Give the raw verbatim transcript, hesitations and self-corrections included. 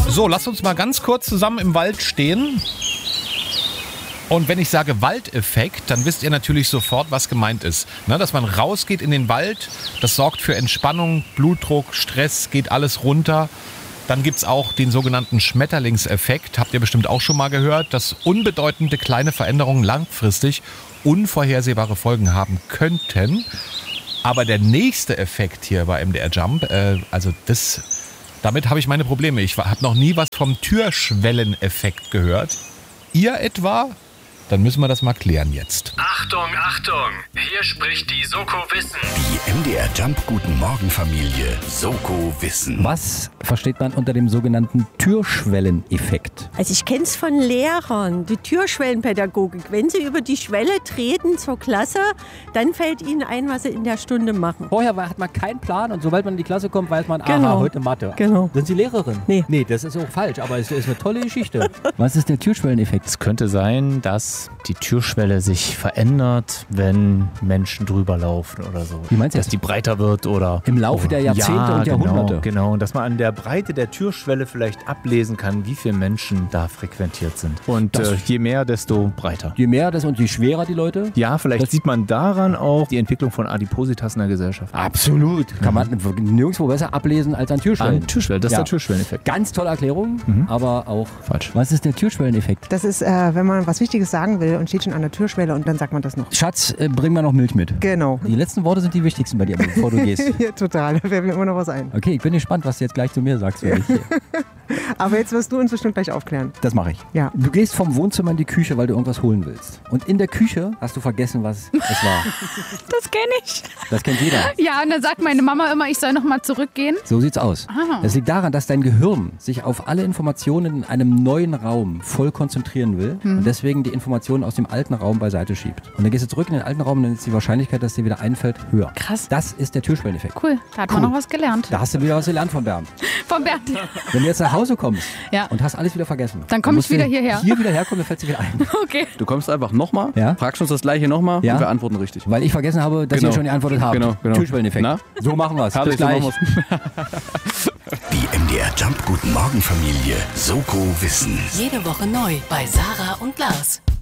So, lasst uns mal ganz kurz zusammen im Wald stehen. Und wenn ich sage Waldeffekt, dann wisst ihr natürlich sofort, was gemeint ist. Ne, dass man rausgeht in den Wald, das sorgt für Entspannung, Blutdruck, Stress, geht alles runter. Dann gibt es auch den sogenannten Schmetterlingseffekt, habt ihr bestimmt auch schon mal gehört, dass unbedeutende kleine Veränderungen langfristig unvorhersehbare Folgen haben könnten. Aber der nächste Effekt hier bei M D R Jump, äh, also das, damit habe ich meine Probleme. Ich habe noch nie was vom Türschwelleneffekt gehört. Ihr etwa? Dann müssen wir das mal klären jetzt. Achtung, Achtung! Hier spricht die Soko Wissen. Die M D R Jump Guten Morgen Familie Soko Wissen. Was versteht man unter dem sogenannten Türschwelleneffekt? Also ich kenne es von Lehrern, die Türschwellenpädagogik. Wenn sie über die Schwelle treten zur Klasse, dann fällt ihnen ein, was sie in der Stunde machen. Vorher hat man keinen Plan und sobald man in die Klasse kommt, weiß man, Genau. aha, heute Mathe. Genau. Sind Sie Lehrerin? Nee. Nee, das ist auch falsch, aber es ist eine tolle Geschichte. Was ist der Türschwelleneffekt? Es könnte sein, dass die Türschwelle sich verändert, wenn Menschen drüber laufen oder so. Wie meinst du Dass das? die breiter wird oder... Im Laufe der Jahrzehnte ja, und Jahrhunderte. Genau, genau. Und dass man an der Breite der Türschwelle vielleicht ablesen kann, wie viele Menschen da frequentiert sind. Und Das- äh, je mehr, desto breiter. Je mehr das und je schwerer die Leute? Ja, vielleicht Das- sieht man daran auch die Entwicklung von Adipositas in der Gesellschaft. Absolut. Kann man nirgendwo besser ablesen als an Türschwellen. An Türschwelle, das ist Ja. der Türschwelleneffekt. Ganz tolle Erklärung, aber auch Falsch. Was ist der Türschwelleneffekt? Das ist, äh, wenn man was Wichtiges sagen will und steht schon an der Türschwelle und dann sagt man das noch. Schatz, äh, bring mal noch Milch mit. Genau. Die letzten Worte sind die wichtigsten bei dir, bevor du gehst. Ja, total. Da fällt mir immer noch was ein. Okay, ich bin gespannt, was du jetzt gleich zu mir sagst. Für dich. Aber jetzt wirst du uns bestimmt gleich aufklären. Das mache ich. Ja. Du gehst vom Wohnzimmer in die Küche, weil du irgendwas holen willst. Und in der Küche hast du vergessen, was es war. Das kenne ich. Das kennt jeder. Ja, und dann sagt meine Mama immer, ich soll nochmal zurückgehen. So sieht's aus. Ah. Das liegt daran, dass dein Gehirn sich auf alle Informationen in einem neuen Raum voll konzentrieren will und deswegen die Informationen aus dem alten Raum beiseite schiebt. Und dann gehst du zurück in den alten Raum und dann ist die Wahrscheinlichkeit, dass dir wieder einfällt, höher. Krass. Das ist der Türschwelleneffekt. Cool, da hat Cool. man noch was gelernt. Da hast du wieder was gelernt von Bernd. Von Bernd. Wenn du jetzt nach Hause kommst Ja. und hast alles wieder vergessen, Dann komm musst ich wieder du hierher. Hier wieder herkommen, dann fällt es dir wieder ein. Okay. Du kommst einfach nochmal, Ja? fragst uns das gleiche nochmal Ja? und wir antworten richtig. Weil ich vergessen habe, dass Genau. ihr schon geantwortet habt. Genau, genau. Türschwelleneffekt. Na? So machen wir es. Bis Herrlich, so gleich. machen wir's. Die M D R Jump Guten Morgen Familie Soko Wissen. Jede Woche neu bei Sarah und Lars.